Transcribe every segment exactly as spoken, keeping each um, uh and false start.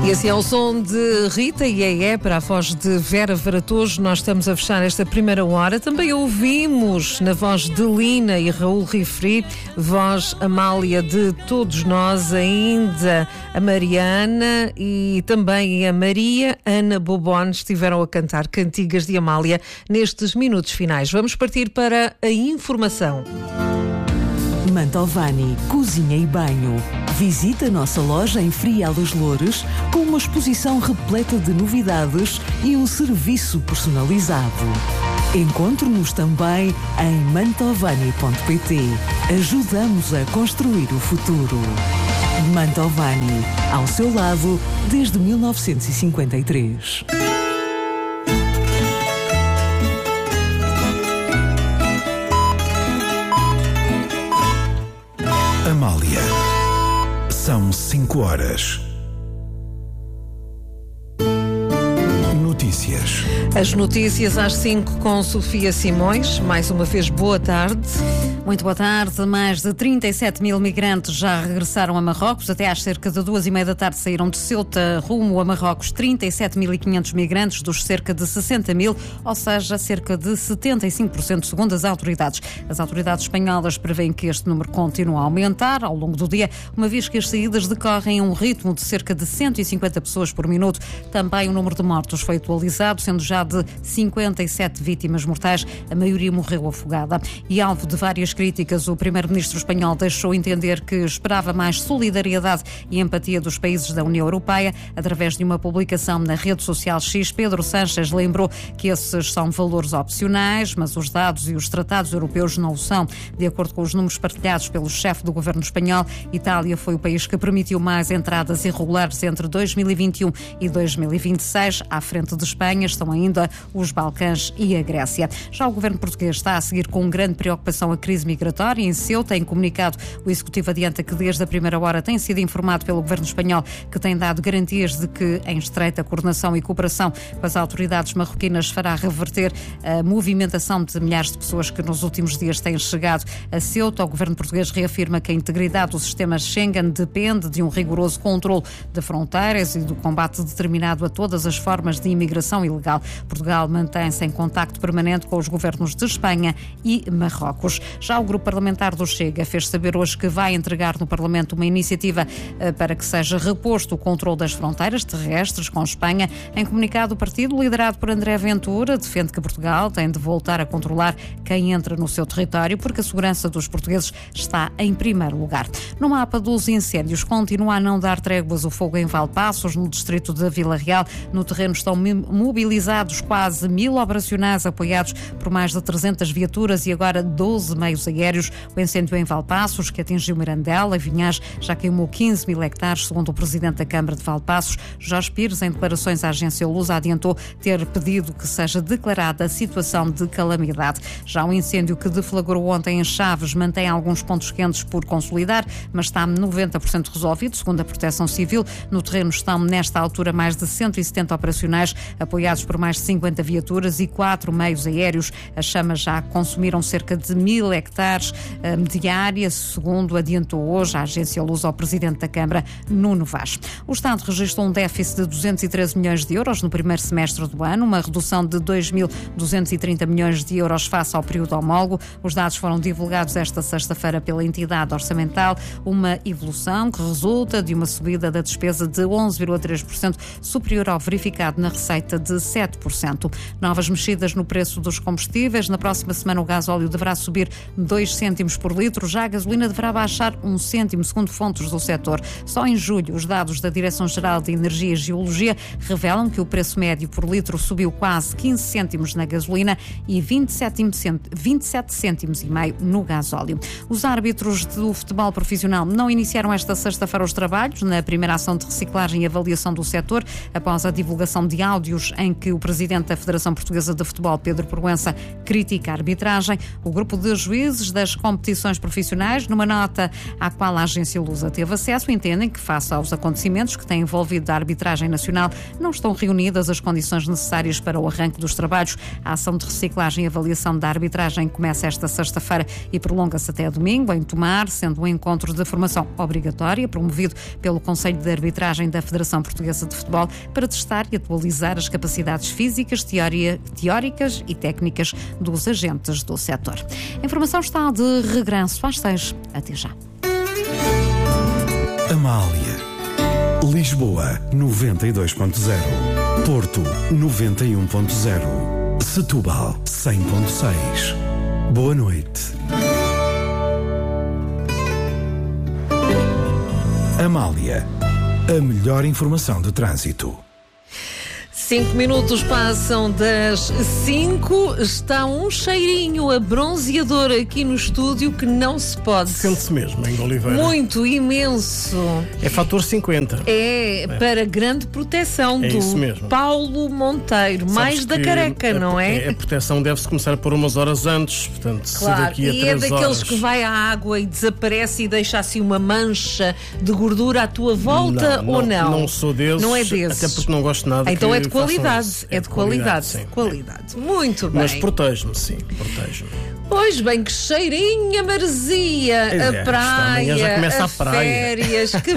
E assim é o som de Rita e é para a voz de Vera Varatojo. Nós estamos a fechar esta primeira hora. Também ouvimos na voz de Lina e Raul Rifri, voz Amália de todos nós, ainda a Mariana e também a Maria Ana Bobone estiveram a cantar cantigas de Amália nestes minutos finais. Vamos partir para a informação. Mantovani, cozinha e banho. Visite a nossa loja em Frial dos Loures com uma exposição repleta de novidades e um serviço personalizado. Encontre-nos também em mantovani ponto pt. Ajudamos a construir o futuro. Mantovani, ao seu lado desde mil novecentos e cinquenta e três. Amália. São cinco horas. Notícias. As notícias às cinco com Sofia Simões. Mais uma vez, boa tarde. Muito boa tarde. Mais de trinta e sete mil migrantes já regressaram a Marrocos. Até às cerca de duas e meia da tarde saíram de Ceuta rumo a Marrocos trinta e sete mil e quinhentos migrantes dos cerca de sessenta mil, ou seja, cerca de setenta e cinco por cento segundo as autoridades. As autoridades espanholas prevêem que este número continue a aumentar ao longo do dia, uma vez que as saídas decorrem a um ritmo de cerca de cento e cinquenta pessoas por minuto. Também o número de mortos foi atualizado, sendo já de cinquenta e sete vítimas mortais, a maioria morreu afogada. E alvo de várias críticas, o primeiro-ministro espanhol deixou entender que esperava mais solidariedade e empatia dos países da União Europeia. Através de uma publicação na rede social X, Pedro Sánchez lembrou que esses são valores opcionais, mas os dados e os tratados europeus não o são. De acordo com os números partilhados pelo chefe do governo espanhol, Itália foi o país que permitiu mais entradas irregulares entre dois mil e vinte e um e dois mil e vinte e seis. À frente de Espanha estão ainda os Balcãs e a Grécia. Já o governo português está a seguir com grande preocupação a crise migratória. Em Ceuta, em comunicado, o Executivo adianta que desde a primeira hora tem sido informado pelo governo espanhol, que tem dado garantias de que, em estreita coordenação e cooperação com as autoridades marroquinas, fará reverter a movimentação de milhares de pessoas que nos últimos dias têm chegado a Ceuta. O governo português reafirma que a integridade do sistema Schengen depende de um rigoroso controle de fronteiras e do combate determinado a todas as formas de imigração ilegal. Portugal mantém-se em contacto permanente com os governos de Espanha e Marrocos. Já o grupo parlamentar do Chega fez saber hoje que vai entregar no Parlamento uma iniciativa para que seja reposto o controle das fronteiras terrestres com Espanha. Em comunicado, o partido, liderado por André Ventura, defende que Portugal tem de voltar a controlar quem entra no seu território, porque a segurança dos portugueses está em primeiro lugar. No mapa dos incêndios, continua a não dar tréguas o fogo em Valpaços, no distrito de Vila Real. No terreno estão mobilizados quase mil operacionais apoiados por mais de trezentas viaturas e agora doze meios aéreos. O incêndio em Valpaços, que atingiu Mirandela e Vinhais, já queimou quinze mil hectares, segundo o presidente da Câmara de Valpaços. Jorge Pires, em declarações à agência Lusa, adiantou ter pedido que seja declarada a situação de calamidade. Já o incêndio que deflagrou ontem em Chaves mantém alguns pontos quentes por consolidar, mas está noventa por cento resolvido, segundo a Proteção Civil. No terreno estão, nesta altura, mais de cento e setenta operacionais, apoiados por mais de cinquenta viaturas e quatro meios aéreos. As chamas já consumiram cerca de mil hectares um, de área, segundo adiantou hoje a agência Lusa ao presidente da Câmara, Nuno Vaz. O Estado registrou um déficit de duzentos e treze milhões de euros no primeiro semestre do ano, uma redução de dois mil duzentos e trinta milhões de euros face ao período homólogo. Os dados foram divulgados esta sexta-feira pela entidade orçamental, uma evolução que resulta de uma subida da despesa de onze vírgula três por cento, superior ao verificado na receita de sete por cento. Novas mexidas no preço dos combustíveis. Na próxima semana o gasóleo deverá subir dois cêntimos por litro, já a gasolina deverá baixar um cêntimo, segundo fontes do setor. Só em julho, os dados da Direção-Geral de Energia e Geologia revelam que o preço médio por litro subiu quase quinze cêntimos na gasolina e vinte e sete cêntimos e meio no gasóleo. Os árbitros do futebol profissional não iniciaram esta sexta-feira os trabalhos na primeira ação de reciclagem e avaliação do setor, após a divulgação de áudios em que o presidente da Federação Portuguesa de Futebol, Pedro Proença, critica a arbitragem. O grupo de juízes juízes das competições profissionais. Numa nota à qual a agência Lusa teve acesso, entendem que, face aos acontecimentos que têm envolvido a arbitragem nacional, não estão reunidas as condições necessárias para o arranque dos trabalhos. A ação de reciclagem e avaliação da arbitragem começa esta sexta-feira e prolonga-se até domingo, em Tomar, sendo um encontro de formação obrigatória, promovido pelo Conselho de Arbitragem da Federação Portuguesa de Futebol, para testar e atualizar as capacidades físicas, teoria, teóricas e técnicas dos agentes do setor. A informação está de regresso às seis. Até já. Amália. Lisboa, noventa e dois ponto zero. Porto, noventa e um ponto zero. Setúbal, cem ponto seis. Boa noite. Amália, a melhor informação de trânsito. Cinco minutos passam das cinco. Está um cheirinho a bronzeador aqui no estúdio que não se pode. Sente-se mesmo, em Oliveira. Muito, imenso. É fator cinquenta. É, é. Para grande proteção é do isso mesmo. Paulo Monteiro. Sabes mais da careca, a, não é? A proteção deve-se começar por umas horas antes. Portanto, claro, se daqui a e três é daqueles horas... que vai à água e desaparece e deixa assim uma mancha de gordura à tua volta, não, ou não? Não sou desses. Não é desses. Até porque não gosto nada. Então que é de qualidade. É, é de qualidade. Sim. Qualidade. Muito bem. Mas protege-me, sim. Protege-me. Pois bem, que cheirinho a maresia, é, a praia, já começa a, a praia. Férias, que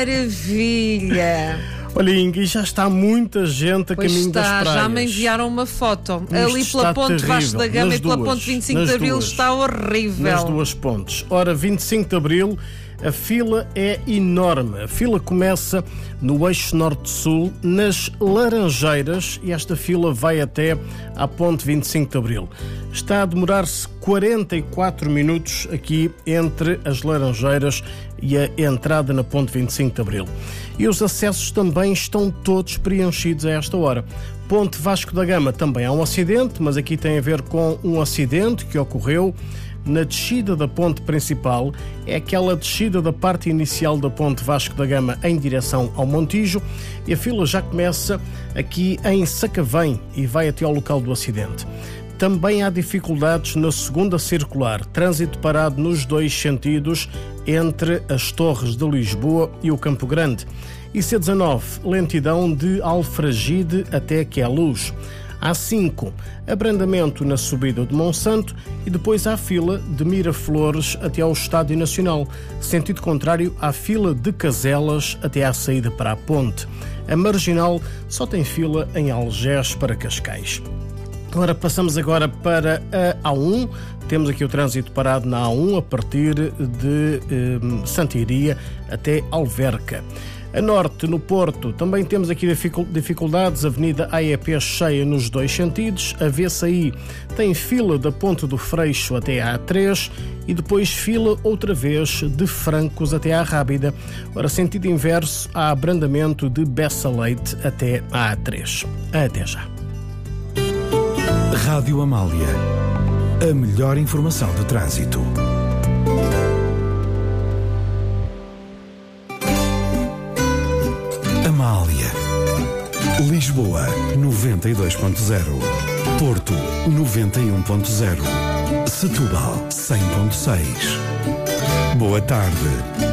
maravilha. Olha, Inga, já está muita gente a pois caminho está, das praias. já me enviaram uma foto. Isto ali pela ponte terrível. Vasco da Gama nas e pela duas, ponte vinte e cinco de Abril duas, está horrível. Nas duas pontes. Ora, vinte e cinco de Abril, a fila é enorme. A fila começa no eixo norte-sul, nas Laranjeiras, e esta fila vai até à ponte vinte e cinco de Abril. Está a demorar-se quarenta e quatro minutos aqui entre as Laranjeiras e a entrada na ponte vinte e cinco de Abril. E os acessos também estão todos preenchidos a esta hora. Ponte Vasco da Gama também há um acidente, mas aqui tem a ver com um acidente que ocorreu na descida da ponte principal. É aquela descida da parte inicial da ponte Vasco da Gama em direção ao Montijo, e a fila já começa aqui em Sacavém e vai até ao local do acidente. Também há dificuldades na segunda circular, trânsito parado nos dois sentidos entre as Torres de Lisboa e o Campo Grande. I C dezanove, lentidão de Alfragide até Queluz. A cinco, abrandamento na subida de Monsanto, e depois há fila de Miraflores até ao Estádio Nacional, sentido contrário à fila de Caselas até à saída para a ponte. A Marginal só tem fila em Algés para Cascais. Agora passamos agora para a A um. Temos aqui o trânsito parado na A um a partir de eh, Santa Iria até Alverca. A norte, no Porto, também temos aqui dificuldades. Avenida A E P cheia nos dois sentidos. A V C I tem fila da Ponte do Freixo até à A três e depois fila outra vez de Francos até à Rábida. Ora, sentido inverso, há abrandamento de Bessa Leite até à A três. Até já. Rádio Amália. A melhor informação de trânsito. Amália. Lisboa, noventa e dois ponto zero. Porto, noventa e um ponto zero. Setúbal, cem ponto seis. Boa tarde.